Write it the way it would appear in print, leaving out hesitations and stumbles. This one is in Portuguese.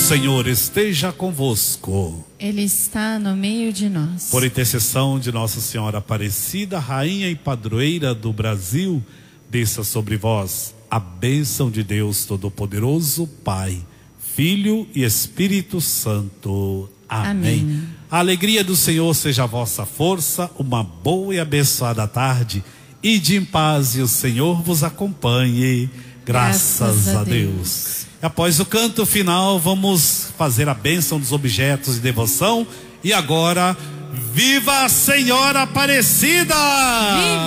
Senhor esteja convosco. Ele está no meio de nós. Por intercessão de Nossa Senhora Aparecida, Rainha e Padroeira do Brasil, desça sobre vós a bênção de Deus Todo-Poderoso, Pai, Filho e Espírito Santo. Amém. A alegria do Senhor seja a vossa força. Uma boa e abençoada tarde. Ide em paz e o Senhor vos acompanhe. Graças a Deus. Após o canto final, vamos fazer a bênção dos objetos de devoção. E agora, viva a Senhora Aparecida! Viva!